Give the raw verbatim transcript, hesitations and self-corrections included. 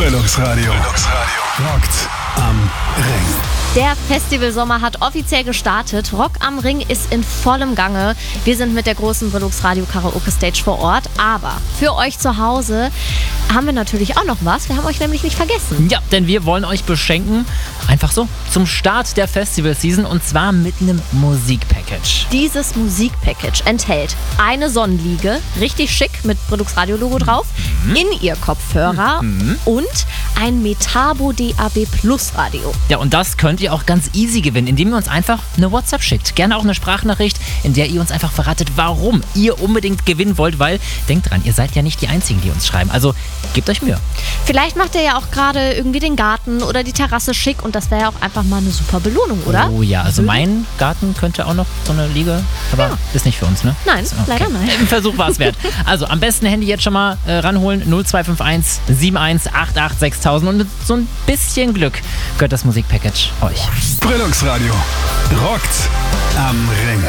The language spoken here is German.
Brillungsradio. Brillungsradio. Rockt am Ring. Der Festivalsommer hat offiziell gestartet. Rock am Ring ist in vollem Gange. Wir sind mit der großen Brillungsradio Karaoke Stage vor Ort. Aber für euch zu Hause haben wir natürlich auch noch was. Wir haben euch nämlich nicht vergessen. Ja, denn wir wollen euch beschenken, einfach so, zum Start der Festival-Season und zwar mit einem Musikpackage. Dieses Musikpackage enthält eine Sonnenliege, richtig schick mit Brillungsradio-Logo drauf, mhm. In-Ear-Kopfhörer mhm. und ein Metabo D A B Plus Radio. Ja, und das könnt ihr auch ganz easy gewinnen, indem ihr uns einfach eine WhatsApp schickt. Gerne auch eine Sprachnachricht, in der ihr uns einfach verratet, warum ihr unbedingt gewinnen wollt, weil, denkt dran, ihr seid ja nicht die Einzigen, die uns schreiben. Also gebt euch Mühe. Vielleicht macht ihr ja auch gerade irgendwie den Garten oder die Terrasse schick und das wäre ja auch einfach mal eine super Belohnung, oder? Oh ja, also mein Garten könnte auch noch so eine Liege, aber ja. Ist nicht für uns, ne? Nein, okay. Leider nein. Ein Versuch war es wert. Also am besten Handy jetzt schon mal äh, ranholen, null zwei fünf eins sieben eins acht acht sechstausend und mit so ein bisschen Glück gehört das Musikpackage euch. Brillungsradio. Rockt am Ring.